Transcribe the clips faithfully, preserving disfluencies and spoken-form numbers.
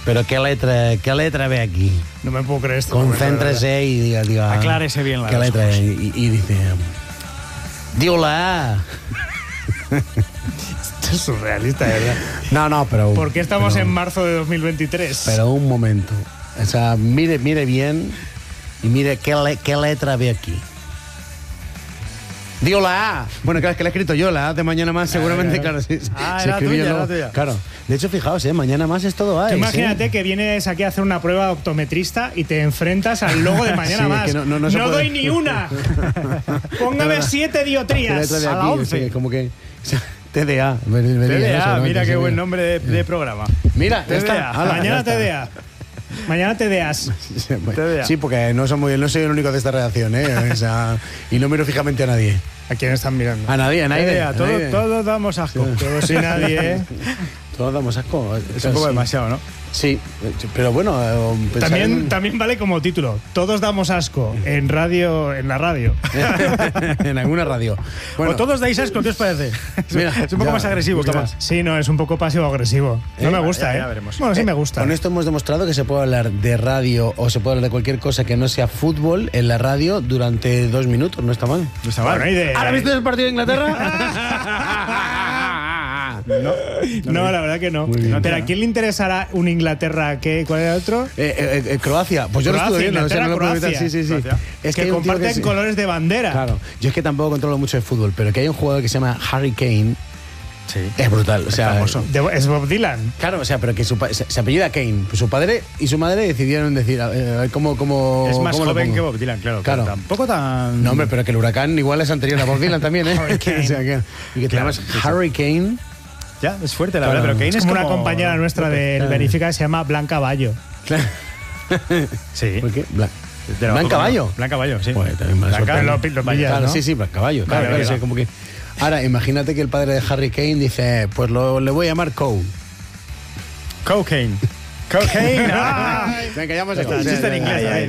Pero ¿qué letra, qué letra ve aquí? No me puedo creer esto. Concéntrese y diga, diga... Aclárese bien la ¿Qué letra? Y, y dice... Digo la A. Esto es surrealista, de verdad. No, no, pero... ¿Por qué estamos pero, en marzo de dos mil veintitrés? Pero un momento. O sea, mire, mire bien y mire qué, le, qué letra ve aquí. Digo la A. Bueno, claro, es que la he escrito yo, la A de Mañana Más, seguramente, ah, claro. Sí, ah, se era tuya, yo, era tuya. Claro. De hecho, fijaos, ¿eh? Mañana Más es todo A. Tú imagínate ¿eh? que vienes aquí a hacer una prueba de optometrista y te enfrentas al logo de Mañana sí, Más. Que no no, no, no doy ni una. Póngame siete diotrías. A la once. Sí, como que... T D A. T D A, mira qué buen nombre de, de programa. Mira, T D A. Ala, Mañana T D A. Mañana te deas. Sí, porque no, somos, no soy el único de esta redacción, ¿eh? O sea, y no miro fijamente a nadie. ¿A quién están mirando? A nadie, a nadie. A todo, todos damos asco. Sí. Todos y nadie, ¿eh? Todos damos asco. Es un poco sí. demasiado, ¿no? Sí, pero bueno... También, en... también vale como título. Todos damos asco en radio, en la radio. En alguna radio. Bueno, o todos dais asco, ¿qué os parece? Mira, es un poco ya, más agresivo que más. Sí, no, es un poco pasivo-agresivo. No ¿Eh? me gusta, ya, ya, ¿eh? Ya veremos. Bueno, sí eh, me gusta. Con esto hemos demostrado que se puede hablar de radio o se puede hablar de cualquier cosa que no sea fútbol en la radio durante dos minutos. No está mal. No está mal. Bueno, de... ¿Ahora viste el partido de Inglaterra? No, no, no, la verdad que no. Pero ¿a quién le interesará un Inglaterra? ¿Qué? ¿Cuál era el otro? Eh, eh, eh, Croacia. Pues yo Croacia, lo estuve viendo. Inglaterra, no Croacia. Sí, sí, sí. Es que, que comparten que colores de bandera. Claro. Yo es que tampoco controlo mucho de fútbol, pero que hay un jugador que se llama Harry Kane. Sí. Es brutal, o sea, es, es Bob Dylan. Claro, o sea, pero que su, se, se apellida Kane. Pues su padre y su madre decidieron decir, eh, ¿cómo, cómo, es más cómo joven que Bob Dylan, claro. Claro. Tampoco tan. No, hombre, pero que el huracán igual es anterior a Bob Dylan también, ¿eh? O sea, que, y que te claro, llamas sí, Harry Kane. Ya, es fuerte, la claro. verdad, pero Kane es, es como una compañera nuestra del claro. Verifica que se llama Blanca Bayo. Claro. Sí. ¿Por qué? Blan Blanca Bayo. Blanca Bayo, sí. Pues también Blanca lo, lo pillas, claro, ¿no? Sí, sí, Blanca Bayo. Claro, claro, claro, como que... Ahora, imagínate que el padre de Harry Kane dice, pues lo, le voy a llamar Coe. Cocaine. Cocaine. Ah, venga, ya hemos hecho. Chiste en inglés. Ahí, ahí.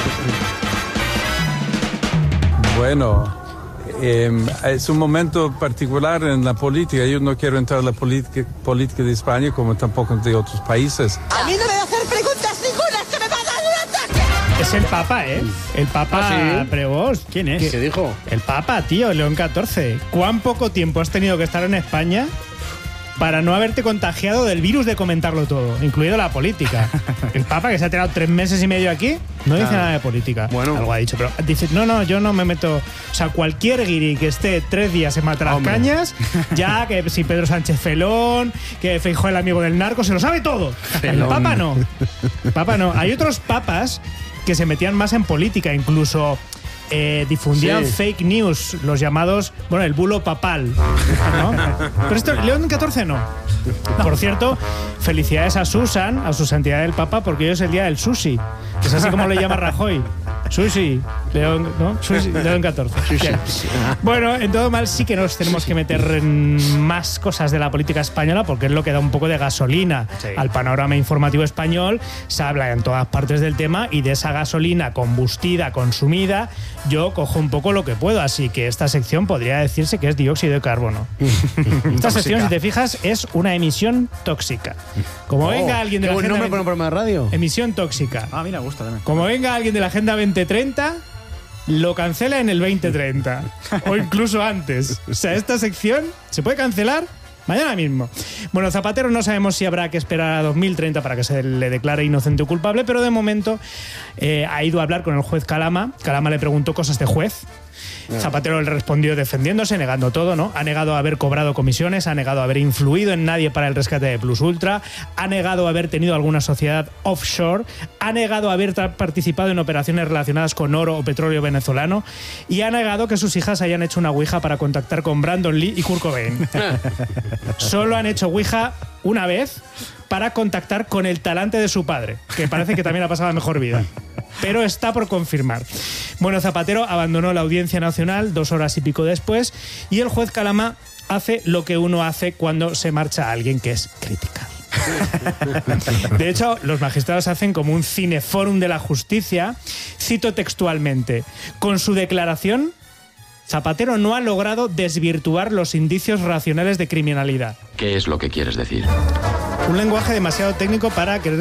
Bueno, eh, es un momento particular en la política. Yo no quiero entrar en la política, política de España como tampoco de otros países. A mí no me va a hacer preguntas ninguna, que me va a dar un ataque. Es el Papa, ¿eh? El Papa ¿Ah, sí? Prevos. ¿Quién es? ¿Qué dijo? El Papa, tío, León catorce. ¿Cuán poco tiempo has tenido que estar en España para no haberte contagiado del virus de comentarlo todo, incluido la política? El Papa, que se ha tirado tres meses y medio aquí, no dice claro. nada de política. Bueno. Algo ha dicho, pero dice, no, no, yo no me meto... O sea, cualquier guiri que esté tres días en Matrascañas, ya que si Pedro Sánchez Felón, que Feijóo el amigo del narco, se lo sabe todo. Felón. El Papa no. El Papa no. Hay otros papas que se metían más en política, incluso... Eh, difundían sí. fake news, los llamados, bueno, el bulo papal, ¿no? Pero esto, León catorce no. Por cierto, felicidades a Susan, a su santidad del Papa, porque hoy es el día del sushi. Es así como le llama Rajoy. Sushi, León, ¿no? Sushi, León catorce. Bueno, en todo mal sí que nos tenemos que meter en más cosas de la política española, porque es lo que da un poco de gasolina sí. al panorama informativo español. Se habla en todas partes del tema y de esa gasolina combustida, consumida, yo cojo un poco lo que puedo, así que esta sección podría decirse que es dióxido de carbono. Esta sección, si te fijas, es una emisión tóxica. Como oh, venga alguien de la agenda... nombre para un programa de radio. Emisión tóxica. Ah, mira, me gusta también. Como venga alguien de la Agenda veinte treinta, lo cancela en el veinte treinta. O incluso antes. O sea, esta sección se puede cancelar mañana mismo. Bueno, Zapatero no sabemos si habrá que esperar a dos mil treinta para que se le declare inocente o culpable, pero de momento eh, ha ido a hablar con el juez Calama. Calama le preguntó cosas de juez. Zapatero le respondió defendiéndose, negando todo, ¿no? Ha negado haber cobrado comisiones, ha negado haber influido en nadie para el rescate de Plus Ultra, ha negado haber tenido alguna sociedad offshore, ha negado haber participado en operaciones relacionadas con oro o petróleo venezolano y ha negado que sus hijas hayan hecho una ouija para contactar con Brandon Lee y Kurt Cobain. Solo han hecho ouija una vez para contactar con el talante de su padre, que parece que también ha pasado la mejor vida. Pero está por confirmar. Bueno, Zapatero abandonó la Audiencia Nacional dos horas y pico después y el juez Calama hace lo que uno hace cuando se marcha a alguien, que es criticar. De hecho, los magistrados hacen como un cineforum de la justicia. Cito textualmente: con su declaración, Zapatero no ha logrado desvirtuar los indicios racionales de criminalidad. ¿Qué es lo que quieres decir? Un lenguaje demasiado técnico para querer